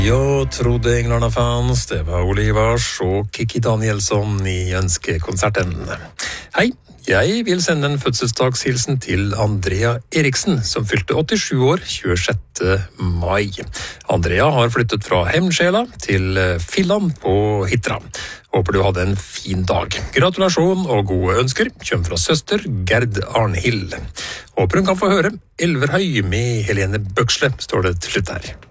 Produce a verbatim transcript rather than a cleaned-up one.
Jeg trodde Englarna fanns, det var Olivars og Kikki Danielsson i ønskekonserten. Hei, jeg vil sende en fødselsdagshilsen til Andrea Eriksen, som fylte åttisju år tjuesjette mai. Andrea har flyttet fra Hemsjela til Filland på Hitra. Håper du hadde en fin dag. Gratulasjon og gode ønsker kjem fra søster Gerd Arnhild. Håper hun kan få høre Elverhøy med Helene Bøksle, står det til slutt her.